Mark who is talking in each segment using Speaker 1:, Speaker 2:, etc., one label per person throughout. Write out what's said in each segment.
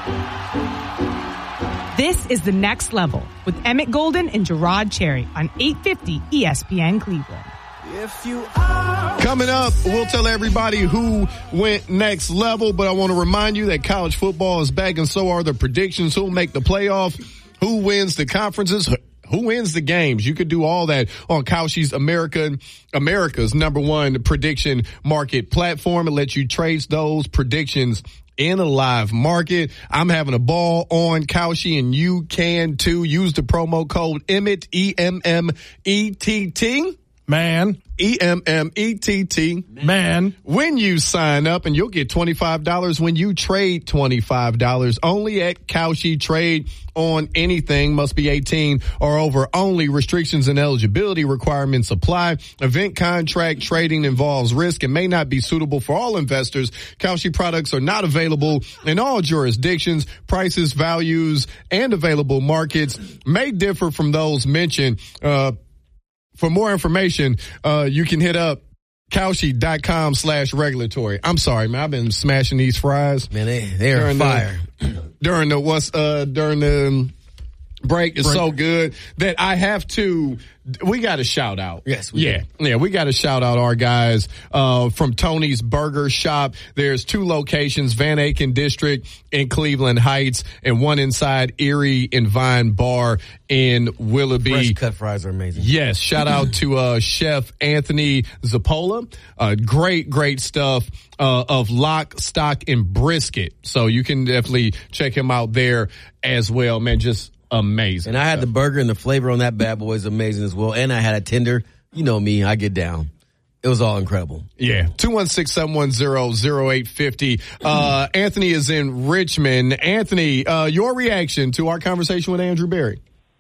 Speaker 1: This is The Next Level with Emmett Golden and Gerard Cherry on 850 ESPN Cleveland.
Speaker 2: Coming up, we'll tell everybody who went next level, but I want to remind you that college football is back and so are the predictions. Who'll make the playoff? Who wins the conferences? Who wins the games? You could do all that on Kalshi's America's #1 prediction market platform. It lets you trace those predictions in a live market. I'm having a ball on Kalshi, and you can too. Use the promo code Emmett, EMMETT.
Speaker 3: Man.
Speaker 2: EMMETT.
Speaker 3: Man.
Speaker 2: When you sign up, and you'll get $25 when you trade $25 only at Kalshi. Trade on anything. Must be 18 or over only. Restrictions and eligibility requirements apply. Event contract trading involves risk and may not be suitable for all investors. Kalshi products are not available in all jurisdictions. Prices, values, and available markets may differ from those mentioned. For more information, you can hit up Kalshi.com/regulatory. I'm sorry, man. I've been smashing these fries.
Speaker 4: Man, they're on fire.
Speaker 2: During the break is so good that I have to. We got to shout out.
Speaker 4: Yes, we do.
Speaker 2: Yeah, we got to shout out our guys from Tony's Burger Shop. There's 2 locations, Van Aken District in Cleveland Heights, and one inside Erie and Vine Bar in Willoughby.
Speaker 4: Fresh cut fries are amazing.
Speaker 2: Yes, shout out to Chef Anthony Zappola. Great stuff of lock, stock, and brisket. So you can definitely check him out there as well, man. Just amazing.
Speaker 4: And I had the burger, and the flavor on that bad boy is amazing as well. And I had a tender. You know me, I get down. It was all incredible.
Speaker 2: Yeah. 216-710-0850. Anthony is in Richmond. Anthony, your reaction to our conversation with Andrew Berry.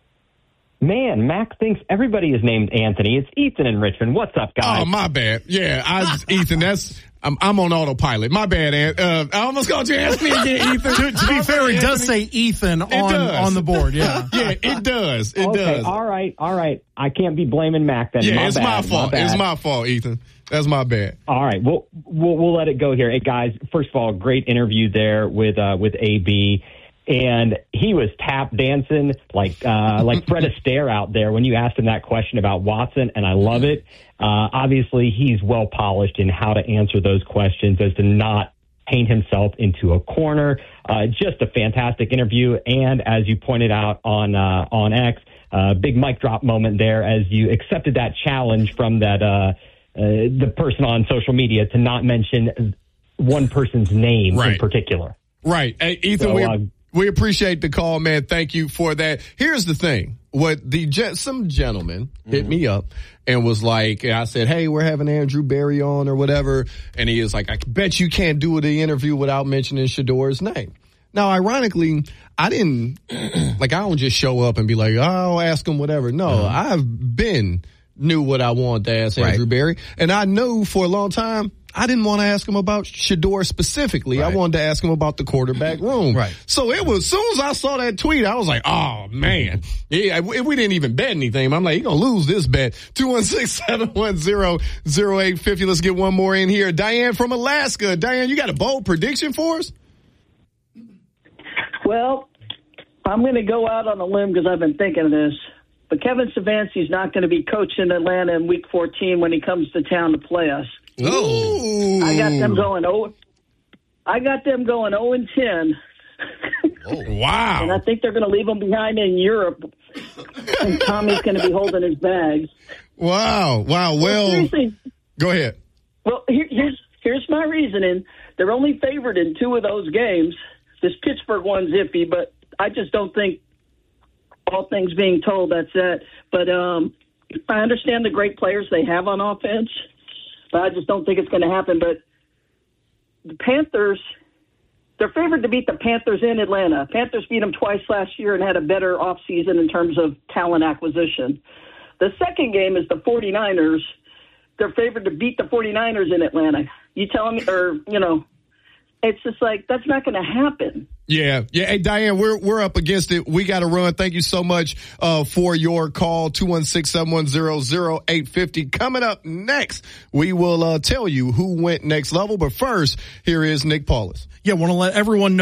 Speaker 5: Man, Mac thinks everybody is named Anthony. It's Ethan in Richmond. What's up, guys?
Speaker 2: Oh, my bad. Yeah, Ethan, I'm on autopilot. My bad, I almost called you Anthony again, Ethan.
Speaker 3: To be fair, it does say Ethan on the board. Yeah.
Speaker 2: Yeah, it does. It does.
Speaker 5: All right. I can't be blaming Mac then.
Speaker 2: Yeah, it's my fault. It's my fault, Ethan. That's my bad.
Speaker 5: All right. We'll let it go here. Hey, guys, first of all, great interview there with AB. And he was tap dancing like Fred Astaire out there when you asked him that question about Watson, and I love it. Obviously, he's well polished in how to answer those questions as to not paint himself into a corner. Just a fantastic interview, and as you pointed out on X, big mic drop moment there as you accepted that challenge from that the person on social media to not mention one person's name in particular.
Speaker 2: Right, hey, Ethan. We appreciate the call, man. Thank you for that. Here's the thing. Some gentleman hit me up and was like, I said, hey, we're having Andrew Berry on or whatever. And he is like, I bet you can't do the interview without mentioning Shedor's name. Now, ironically, I don't just show up and be like, oh, I'll ask him whatever. No, knew what I wanted to ask Andrew Berry. And I knew for a long time, I didn't want to ask him about Shedeur specifically. I wanted to ask him about the quarterback room. Right. So as soon as I saw that tweet, I was like, oh, man. Yeah, we didn't even bet anything. I'm like, you're going to lose this bet. 216-710-0850. Let's get one more in here. Diane from Alaska. Diane, you got a bold prediction for us?
Speaker 6: Well, I'm going to go out on a limb because I've been thinking of this. But Kevin Stefanski's not going to be coaching Atlanta in Week 14 when he comes to town to play us.
Speaker 2: Oh,
Speaker 6: I got them going 0-10.
Speaker 2: Oh, wow.
Speaker 6: And I think they're going to leave him behind in Europe. And Tommy's going to be holding his bags.
Speaker 2: Wow. Well, go ahead.
Speaker 6: Well, here's my reasoning. They're only favored in 2 of those games. This Pittsburgh one's iffy, but I just don't think, all things being told, that's it. But I understand the great players they have on offense, but I just don't think it's going to happen. But the Panthers, they're favored to beat the Panthers in Atlanta. Panthers beat them twice last year and had a better offseason in terms of talent acquisition. The second game is the 49ers. They're favored to beat the 49ers in Atlanta. You telling me, it's just like, that's not going to happen.
Speaker 2: Yeah. Hey, Diane, we're up against it. We got to run. Thank you so much for your call. 216-710-0850. Coming up next, we will tell you who went next level. But first, here is Nick Paulus.
Speaker 3: Yeah, want to let everyone know